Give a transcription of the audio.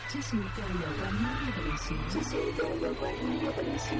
这是一个有关音乐的旅行，这是一个有关音乐的旅行。